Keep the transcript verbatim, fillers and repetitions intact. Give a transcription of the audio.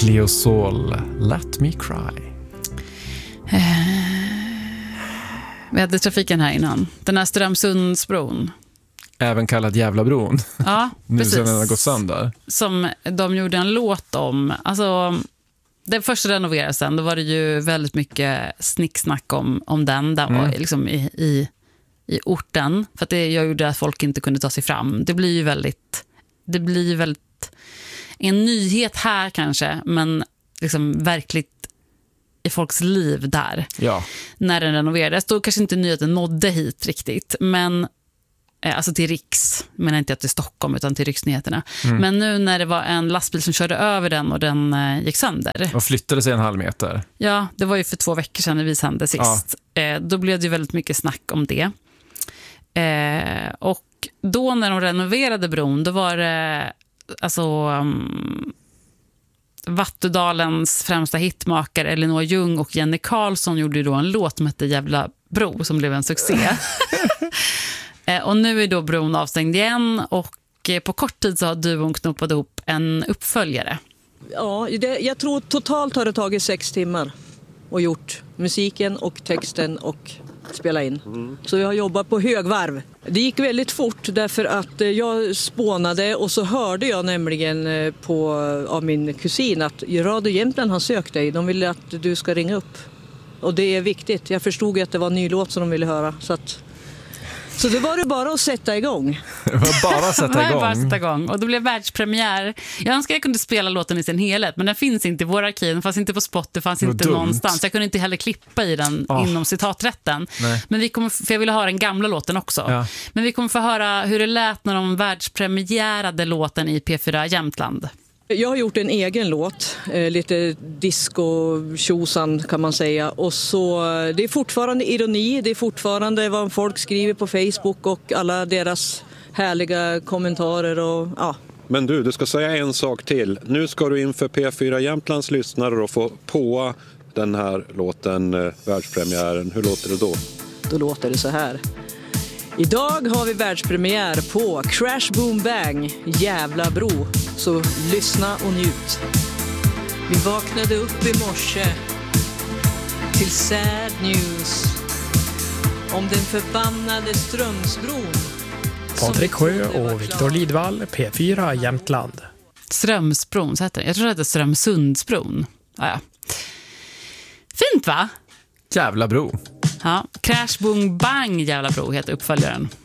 Cleo Sol, Let Me Cry. Vi hade trafiken här innan. Den här Strömsundsbron. Även kallad Jävlabron. Ja, nu precis. sen den har gått sönder. Som de gjorde en låt om. Alltså, den första renoverelsen, då var det ju väldigt mycket snicksnack om, om den. Den var mm. liksom i, i, i orten. För att det gjorde att folk inte kunde ta sig fram. Det blir ju väldigt... Det blir väldigt... En nyhet här kanske, men liksom verkligt i folks liv där. Ja. När den renoverades. Då kanske inte nyheten nådde hit riktigt. Men... Alltså till Riks, men inte till Stockholm utan till Riksnyheterna. Mm. Men nu när det var en lastbil som körde över den och den eh, gick sönder. Och flyttade sig en halv meter. Ja, det var ju för två veckor sedan när vi sände sist. Ja. Eh, då blev det ju väldigt mycket snack om det. Eh, och då när de renoverade bron, då var det alltså um, Vattudalens främsta hitmakare Elinor Ljung och Jenny Karlsson gjorde ju då en låt som hette Jävla bro som blev en succé. Och nu är då bron avstängd igen och på kort tid så har duon knoppat ihop en uppföljare. Ja, det, jag tror totalt har det tagit sex timmar och gjort musiken och texten och spela in. Mm. Så vi har jobbat på högvarv. Det gick väldigt fort därför att jag spånade och så hörde jag nämligen på, av min kusin att Radio Jämtland har sökt dig. De ville att du ska ringa upp. Och det är viktigt. Jag förstod att det var en ny låt som de ville höra så att... Så det var det bara att sätta igång. Det var bara att sätta igång. bara sätta igång. Och det blev världspremiär. Jag önskar att jag kunde spela låten i sin helhet, men den finns inte i våra arkiv. Den fanns inte på Spotify, det fanns inte dumt. Någonstans. Jag kunde inte heller klippa i den oh. inom citaträtten. Nej. Men vi kommer, för jag ville höra den gamla låten också. Ja. Men vi kommer få höra hur det lät när de världspremiärade låten i P fyra Jämtland. Jag har gjort en egen låt, eh, lite disco-tjosan kan man säga. Och så, det är fortfarande ironi, det är fortfarande vad folk skriver på Facebook och alla deras härliga kommentarer. Och, ja. Men du, du ska säga en sak till. Nu ska du inför P fyra Jämtlands lyssnare och få på den här låten, eh, världspremiären. Hur låter det då? Då låter det så här. Idag har vi världspremiär på Crash Boom Bang, Jävla bro. Så lyssna och njut. Vi vaknade upp i morse till sad news om den förbannade Strömsbron. Patrik Sjö och Viktor Lidvall, P fyra Jämtland. Strömsbron, så heter det. Jag tror att det är Strömsundsbron. Ja, ja. Fint va? Jävla bro. Ja, Crash Boom Bang Jävla bro heter uppföljaren.